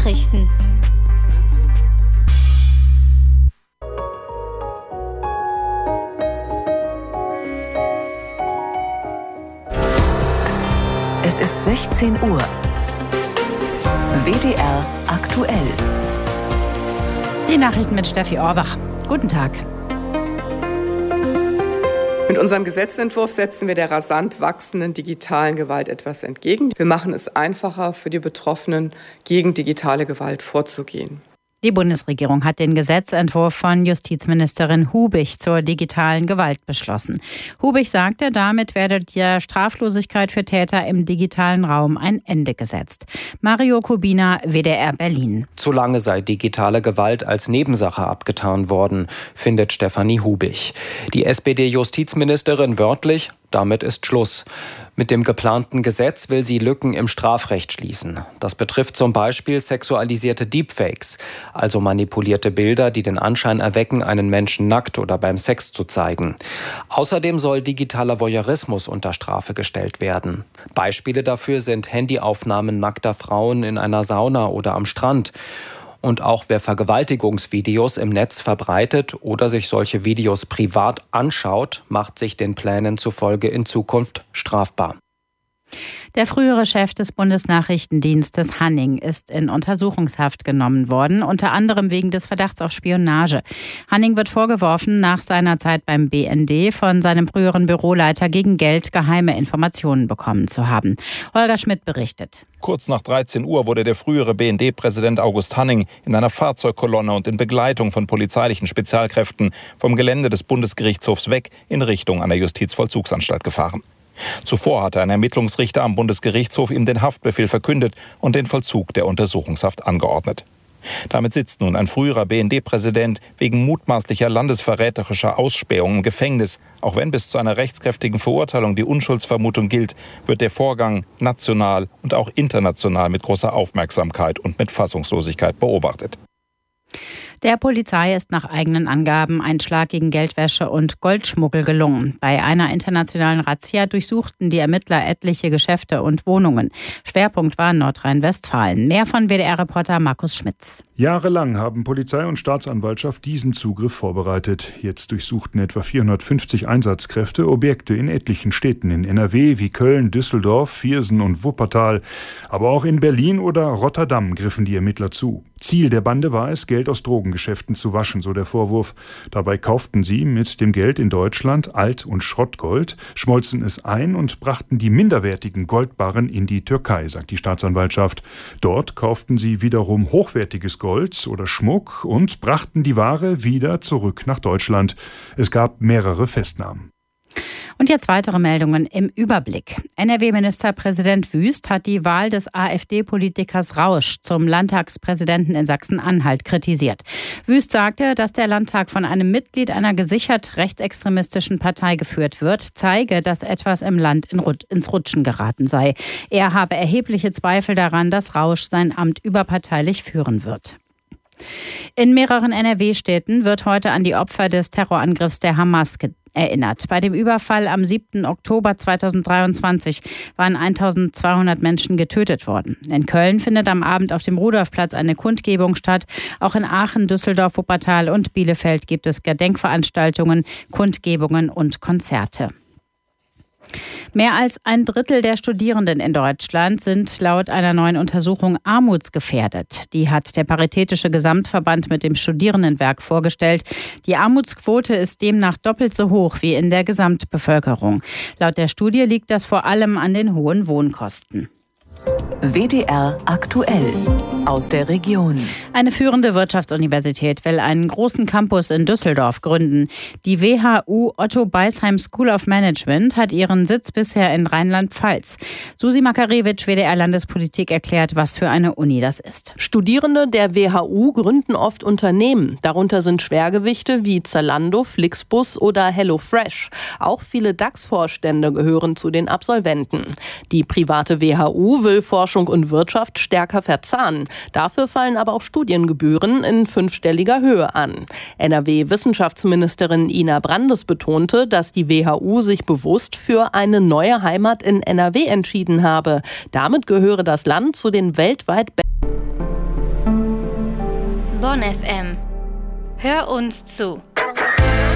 Nachrichten. Es ist 16 Uhr. WDR aktuell. Die Nachrichten mit Steffi Orbach. Guten Tag. Mit unserem Gesetzentwurf setzen wir der rasant wachsenden digitalen Gewalt etwas entgegen. Wir machen es einfacher für die Betroffenen, gegen digitale Gewalt vorzugehen. Die Bundesregierung hat den Gesetzentwurf von Justizministerin Hubich zur digitalen Gewalt beschlossen. Hubich sagte, damit werde der Straflosigkeit für Täter im digitalen Raum ein Ende gesetzt. Mario Kubina, WDR Berlin. Zu lange sei digitale Gewalt als Nebensache abgetan worden, findet Stefanie Hubich. Die SPD-Justizministerin wörtlich: Damit ist Schluss. Mit dem geplanten Gesetz will sie Lücken im Strafrecht schließen. Das betrifft zum Beispiel sexualisierte Deepfakes, also manipulierte Bilder, die den Anschein erwecken, einen Menschen nackt oder beim Sex zu zeigen. Außerdem soll digitaler Voyeurismus unter Strafe gestellt werden. Beispiele dafür sind Handyaufnahmen nackter Frauen in einer Sauna oder am Strand. Und auch wer Vergewaltigungsvideos im Netz verbreitet oder sich solche Videos privat anschaut, macht sich den Plänen zufolge in Zukunft strafbar. Der frühere Chef des Bundesnachrichtendienstes Hanning ist in Untersuchungshaft genommen worden, unter anderem wegen des Verdachts auf Spionage. Hanning wird vorgeworfen, nach seiner Zeit beim BND von seinem früheren Büroleiter gegen Geld geheime Informationen bekommen zu haben. Holger Schmidt berichtet. Kurz nach 13 Uhr wurde der frühere BND-Präsident August Hanning in einer Fahrzeugkolonne und in Begleitung von polizeilichen Spezialkräften vom Gelände des Bundesgerichtshofs weg in Richtung einer Justizvollzugsanstalt gefahren. Zuvor hatte ein Ermittlungsrichter am Bundesgerichtshof ihm den Haftbefehl verkündet und den Vollzug der Untersuchungshaft angeordnet. Damit sitzt nun ein früherer BND-Präsident wegen mutmaßlicher landesverräterischer Ausspähung im Gefängnis. Auch wenn bis zu einer rechtskräftigen Verurteilung die Unschuldsvermutung gilt, wird der Vorgang national und auch international mit großer Aufmerksamkeit und mit Fassungslosigkeit beobachtet. Der Polizei ist nach eigenen Angaben ein Schlag gegen Geldwäsche und Goldschmuggel gelungen. Bei einer internationalen Razzia durchsuchten die Ermittler etliche Geschäfte und Wohnungen. Schwerpunkt war Nordrhein-Westfalen. Mehr von WDR-Reporter Markus Schmitz. Jahrelang haben Polizei und Staatsanwaltschaft diesen Zugriff vorbereitet. Jetzt durchsuchten etwa 450 Einsatzkräfte Objekte in etlichen Städten in NRW wie Köln, Düsseldorf, Viersen und Wuppertal. Aber auch in Berlin oder Rotterdam griffen die Ermittler zu. Ziel der Bande war es, Geld aus Drogengeschäften zu waschen, so der Vorwurf. Dabei kauften sie mit dem Geld in Deutschland Alt- und Schrottgold, schmolzen es ein und brachten die minderwertigen Goldbarren in die Türkei, sagt die Staatsanwaltschaft. Dort kauften sie wiederum hochwertiges Gold oder Schmuck und brachten die Ware wieder zurück nach Deutschland. Es gab mehrere Festnahmen. Und jetzt weitere Meldungen im Überblick. NRW-Ministerpräsident Wüst hat die Wahl des AfD-Politikers Rausch zum Landtagspräsidenten in Sachsen-Anhalt kritisiert. Wüst sagte, dass der Landtag von einem Mitglied einer gesichert rechtsextremistischen Partei geführt wird, zeige, dass etwas im Land ins Rutschen geraten sei. Er habe erhebliche Zweifel daran, dass Rausch sein Amt überparteilich führen wird. In mehreren NRW-Städten wird heute an die Opfer des Terrorangriffs der Hamas erinnert. Bei dem Überfall am 7. Oktober 2023 waren 1200 Menschen getötet worden. In Köln findet am Abend auf dem Rudolfplatz eine Kundgebung statt. Auch in Aachen, Düsseldorf, Wuppertal und Bielefeld gibt es Gedenkveranstaltungen, Kundgebungen und Konzerte. Mehr als ein Drittel der Studierenden in Deutschland sind laut einer neuen Untersuchung armutsgefährdet. Die hat der Paritätische Gesamtverband mit dem Studierendenwerk vorgestellt. Die Armutsquote ist demnach doppelt so hoch wie in der Gesamtbevölkerung. Laut der Studie liegt das vor allem an den hohen Wohnkosten. WDR aktuell aus der Region. Eine führende Wirtschaftsuniversität will einen großen Campus in Düsseldorf gründen. Die WHU Otto Beisheim School of Management hat ihren Sitz bisher in Rheinland-Pfalz. Susi Makarewitsch, WDR Landespolitik, erklärt, was für eine Uni das ist. Studierende der WHU gründen oft Unternehmen. Darunter sind Schwergewichte wie Zalando, Flixbus oder HelloFresh. Auch viele DAX-Vorstände gehören zu den Absolventen. Die private WHU will Forschung und Wirtschaft stärker verzahnen. Dafür fallen aber auch Studiengebühren in 5-stelliger Höhe an. NRW-Wissenschaftsministerin Ina Brandes betonte, dass die WHU sich bewusst für eine neue Heimat in NRW entschieden habe. Damit gehöre das Land zu den weltweit Bonn FM. Hör uns zu.